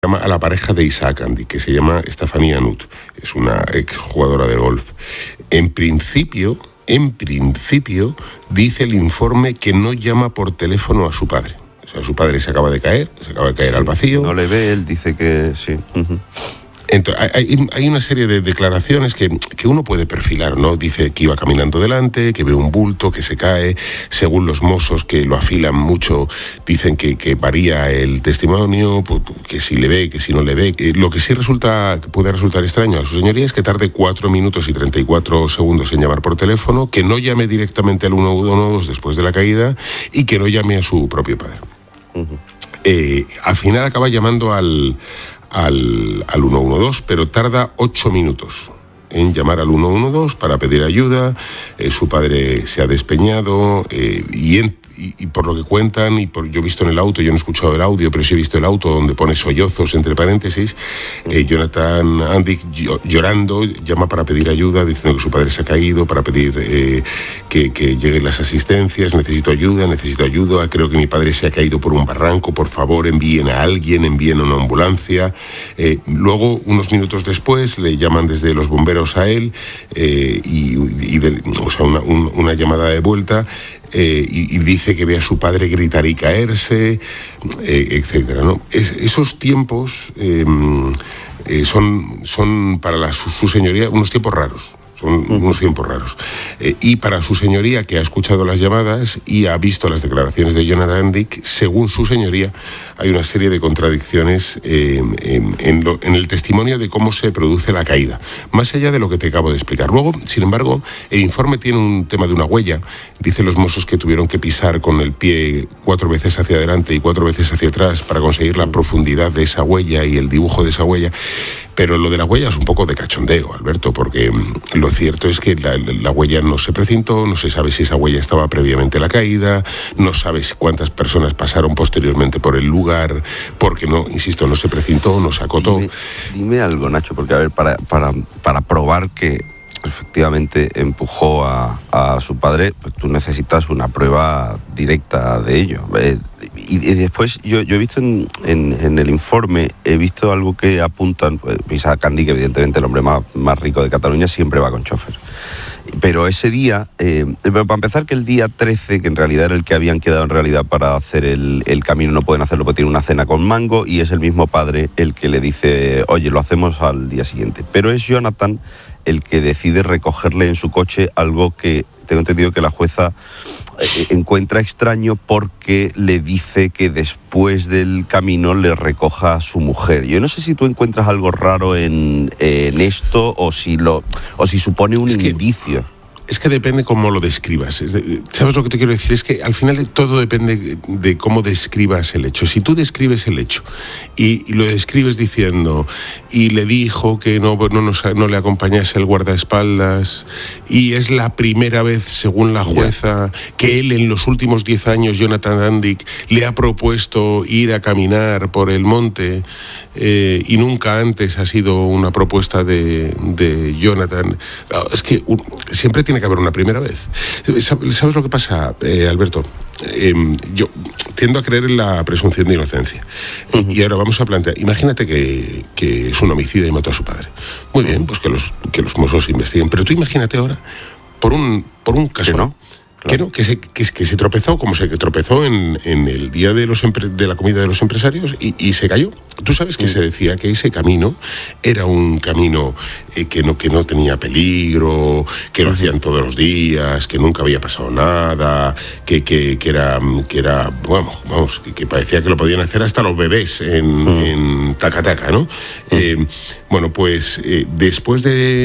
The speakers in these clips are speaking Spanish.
llama a la pareja de Isaac Andy, que se llama Stephanie Anut, es una exjugadora de golf. En principio, dice el informe que no llama por teléfono a su padre. O sea, su padre se acaba de caer al vacío. No le ve, él dice que sí. Entonces, hay una serie de declaraciones que uno puede perfilar, ¿no? Dice que iba caminando delante, que ve un bulto, que se cae. Según los mozos, que lo afilan mucho, dicen que varía el testimonio, que si le ve, que si no le ve. Lo que sí puede resultar extraño a su señoría es que tarde 4 minutos y 34 segundos en llamar por teléfono, que no llame directamente al 112 después de la caída y que no llame a su propio padre. Al final acaba llamando al 112, pero tarda 8 minutos en llamar al 112 para pedir ayuda. Su padre se ha despeñado y por lo que cuentan, yo he visto en el auto, yo no he escuchado el audio, pero sí he visto el auto donde pone sollozos entre paréntesis. Jonathan Andy llorando llama para pedir ayuda, diciendo que su padre se ha caído, para pedir que lleguen las asistencias. Necesito ayuda, creo que mi padre se ha caído por un barranco, por favor envíen a alguien, envíen a una ambulancia. Luego, unos minutos después, le llaman desde los bomberos a él, una llamada de vuelta. Y dice que ve a su padre gritar y caerse, etcétera, ¿no? Esos tiempos son para su señoría unos tiempos raros. Son unos tiempos raros. Y para su señoría, que ha escuchado las llamadas y ha visto las declaraciones de Jonathan Andy, según su señoría, hay una serie de contradicciones en el testimonio de cómo se produce la caída, más allá de lo que te acabo de explicar. Luego, sin embargo, el informe tiene un tema de una huella. Dicen los mozos que tuvieron que pisar con el pie 4 veces hacia adelante y 4 veces hacia atrás para conseguir la profundidad de esa huella y el dibujo de esa huella. Pero lo de la huella es un poco de cachondeo, Alberto, porque lo cierto es que la huella no se precintó, no se sabe si esa huella estaba previamente a la caída, no sabes cuántas personas pasaron posteriormente por el lugar, porque no se precintó, no se acotó. Dime algo, Nacho, porque a ver, para probar que efectivamente empujó a su padre, pues tú necesitas una prueba directa de ello. Y después yo he visto en el informe, he visto algo que apuntan, pues Isaac Andy, que evidentemente el hombre más rico de Cataluña, siempre va con chofer. Pero ese día, para empezar, que el día 13, que en realidad era el que habían quedado en realidad para hacer el camino, no pueden hacerlo porque tiene una cena con Mango, y es el mismo padre el que le dice, oye, lo hacemos al día siguiente. Pero es Jonathan el que decide recogerle en su coche, algo que tengo entendido que la jueza encuentra extraño, porque le dice que después del camino le recoja a su mujer. Yo no sé si tú encuentras algo raro en esto o si supone un indicio. Es que depende cómo lo describas. ¿Sabes lo que te quiero decir? Es que al final todo depende de cómo describas el hecho. Si tú describes el hecho y lo describes diciendo, y le dijo que no le acompañase el guardaespaldas, y es la primera vez, según la jueza, que él en los últimos 10 años, Jonathan Andy, le ha propuesto ir a caminar por el monte, y nunca antes ha sido una propuesta de Jonathan. Es que siempre tiene que haber una primera vez. ¿Sabes lo que pasa, Alberto? Yo tiendo a creer en la presunción de inocencia. Y ahora vamos a plantear, imagínate que es un homicida y mató a su padre. Muy bien, pues que los mozos investiguen. Pero tú imagínate ahora, por un caso... ¿Que no? Claro. Que se tropezó, como se tropezó en el día de la comida de los empresarios y se cayó. Tú sabes que se decía que ese camino era un camino que no tenía peligro, que lo hacían todos los días, que nunca había pasado nada, que era vamos, que parecía que lo podían hacer hasta los bebés en Tacataca, ¿no? Bueno, pues después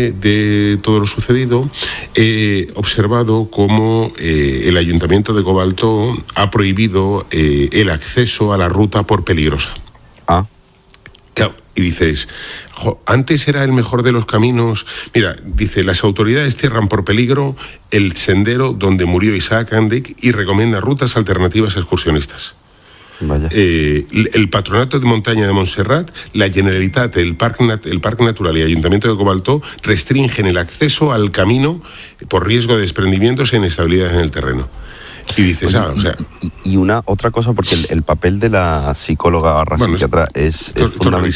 de todo lo sucedido, he observado cómo el Ayuntamiento de Cobaltó ha prohibido el acceso a la ruta por peligrosa. Claro, y dices, antes era el mejor de los caminos. Mira, dice, las autoridades cierran por peligro el sendero donde murió Isaac Andy y recomienda rutas alternativas a excursionistas. Vaya. El Patronato de Montaña de Montserrat, la Generalitat, el Parque Natural y el Ayuntamiento de Cobaltó restringen el acceso al camino por riesgo de desprendimientos e inestabilidad en el terreno. Y dices, Oye, o sea... Y una otra cosa, porque el papel de la psicóloga barra psiquiatra es fundamental.